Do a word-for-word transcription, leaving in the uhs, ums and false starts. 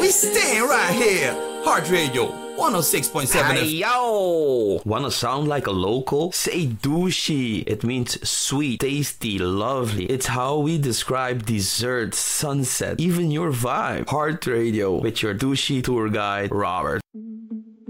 We staying right here. Heart Radio, one oh six point seven. Hey yo! Wanna sound like a local? Say douchey. It means sweet, tasty, lovely. It's how we describe dessert, sunset, even your vibe. Heart Radio with your douchey tour guide, Robert.